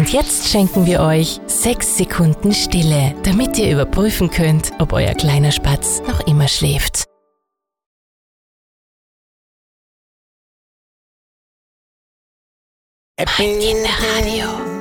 Und jetzt schenken wir euch 6 Sekunden Stille, damit ihr überprüfen könnt, ob euer kleiner Spatz noch immer schläft. Ein Kinderradio.